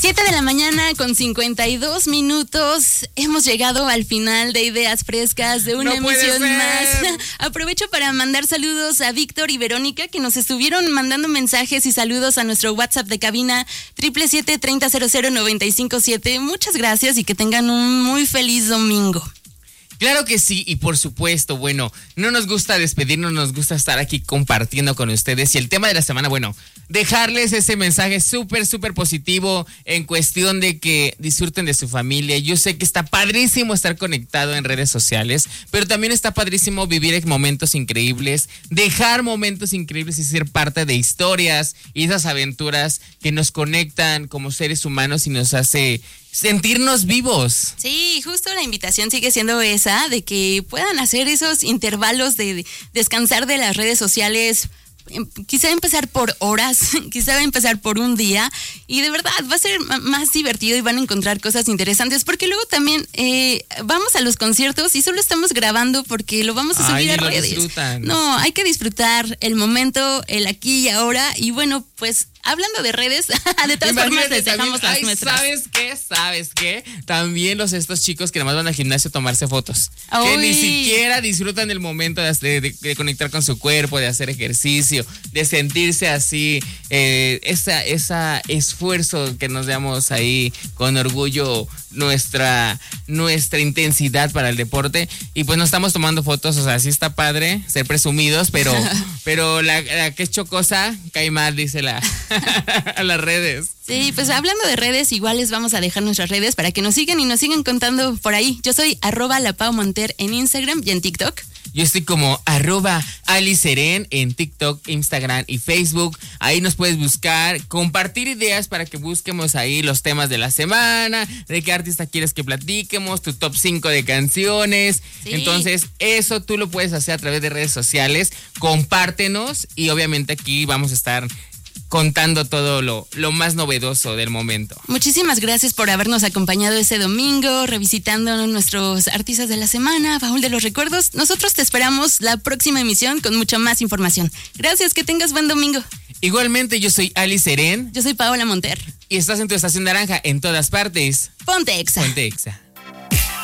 7 de la mañana con 52 minutos. Hemos llegado al final de Ideas Frescas de una emisión más. Aprovecho para mandar saludos a Víctor y Verónica, que nos estuvieron mandando mensajes y saludos a nuestro WhatsApp de cabina 777-3000-957. Muchas gracias y que tengan un muy feliz domingo. Claro que sí, y por supuesto, bueno, no nos gusta despedirnos, nos gusta estar aquí compartiendo con ustedes. Y el tema de la semana, bueno, dejarles ese mensaje súper positivo en cuestión de que disfruten de su familia. Yo sé que está padrísimo estar conectado en redes sociales, pero también está padrísimo vivir momentos increíbles, dejar momentos increíbles y ser parte de historias y esas aventuras que nos conectan como seres humanos y nos hace sentirnos vivos. Sí, justo la invitación sigue siendo esa, de que puedan hacer esos intervalos de descansar de las redes sociales. Quizá empezar por horas, quizá empezar por un día, y de verdad va a ser más divertido y van a encontrar cosas interesantes, porque luego también vamos a los conciertos y solo estamos grabando porque lo vamos a subir a redes. Disfrutan. No, hay que disfrutar el momento, el aquí y ahora, y bueno, pues hablando de redes, de todas formas les dejamos las nuestras. ¿Sabes qué? También estos chicos que nada más van al gimnasio a tomarse fotos. Uy. Que ni siquiera disfrutan el momento de conectar con su cuerpo, de hacer ejercicio, de sentirse así, ese esfuerzo que nos damos ahí con orgullo, nuestra intensidad para el deporte. Y pues nos estamos tomando fotos, o sea, sí está padre ser presumidos, pero la que es chocosa cae mal, dice a las redes. Sí, pues hablando de redes, igual les vamos a dejar nuestras redes para que nos sigan y nos sigan contando por ahí. Yo soy @lapaumonter en Instagram y en TikTok. Yo estoy como @AliSeren en TikTok, Instagram y Facebook. Ahí nos puedes buscar, compartir ideas para que busquemos ahí los temas de la semana, de qué artista quieres que platiquemos, tu top 5 de canciones. Sí. Entonces, eso tú lo puedes hacer a través de redes sociales. Compártenos y obviamente aquí vamos a estar contando todo lo más novedoso del momento. Muchísimas gracias por habernos acompañado ese domingo, revisitando nuestros artistas de la semana, baúl de los recuerdos. Nosotros te esperamos la próxima emisión con mucha más información. Gracias, que tengas buen domingo. Igualmente, yo soy AliSeren. Yo soy Paola Monter. Y estás en tu estación naranja en todas partes. Ponte Exa. Ponte Exa.